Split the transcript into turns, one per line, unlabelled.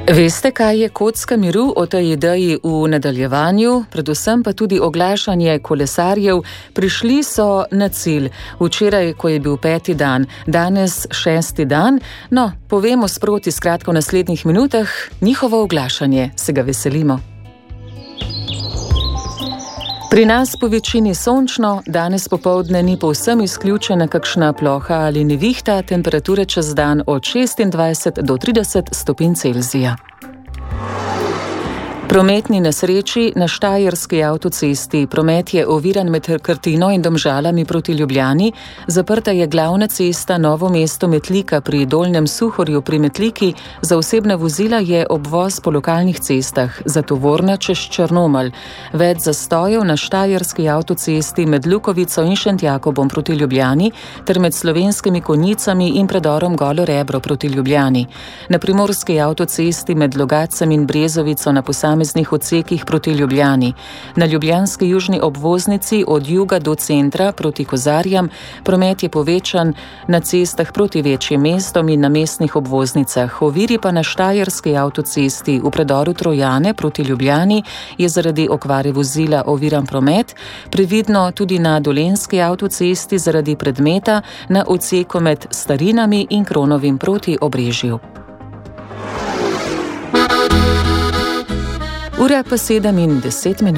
Veste, kaj je kocka miru? O tej ideji v nadaljevanju, predvsem pa tudi oglašanje kolesarjev. Prišli so na cilj. Včeraj, ko je bil 5. dan, danes 6. dan. No, povemo sproti skratka v naslednjih minutah njihovo oglašanje. Se ga veselimo. Pri nas po večini sončno, danes popoldne ni povsem izključena kakšna ploha ali nevihta, temperature čez dan od 26 do 30 stopinj Celzija. Prometni nesreči na Štajerski avtocesti. Promet je oviran med Krtino in Domžalami proti Ljubljani. Zaprta je glavna cesta Novo mesto-Metlika pri Dolnjem Suhorju pri Metliki. Za osebna vozila je obvoz po lokalnih cestah, za tovorna čez Črnomelj. Več zastojev na Štajerski avtocesti med Lukovico in Šentjakobom proti Ljubljani ter med Slovenskimi Konjicami in predorom Golo Rebro proti Ljubljani. Na Primorski avtocesti med Logatcem in Brezovico na posameznih odsekih proti Ljubljani. Na ljubljanski južni obvoznici od juga do centra proti Kozarjam promet je povečan na cestah proti večjim mestom in na mestnih obvoznicah. Oviri pa na Štajerski avtocesti v predoru Trojane proti Ljubljani je zaradi okvare vozila oviran promet, previdno tudi na Dolenjski avtocesti zaradi predmeta na odseku med Starinami in Kronovim proti Obrežju. Ura pa 7:10.